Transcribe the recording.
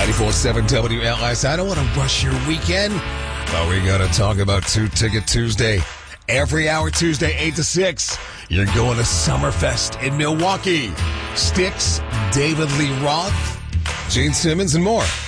94.7 WLS. I don't want to rush your weekend, but we got to talk about Two Ticket Tuesday. Every hour Tuesday, 8 to 6, you're going to Summerfest in Milwaukee. Styx, David Lee Roth, Gene Simmons, and more.